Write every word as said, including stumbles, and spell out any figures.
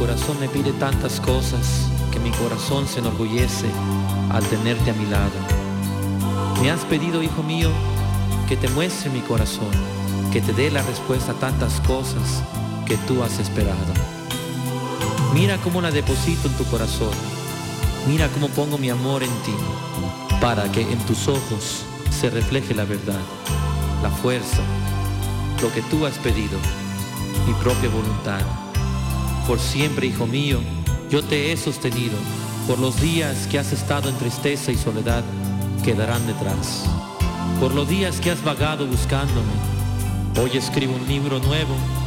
corazón me pide tantas cosas que mi corazón se enorgullece al tenerte a mi lado. Me has pedido, hijo mío, que te muestre mi corazón, que te dé la respuesta a tantas cosas que tú has esperado. Mira cómo la deposito en tu corazón, mira cómo pongo mi amor en ti, para que en tus ojos se refleje la verdad, la fuerza, lo que tú has pedido, mi propia voluntad. Por siempre, hijo mío, yo te he sostenido. Por los días que has estado en tristeza y soledad, quedarán detrás. Por los días que has vagado buscándome, hoy escribo un libro nuevo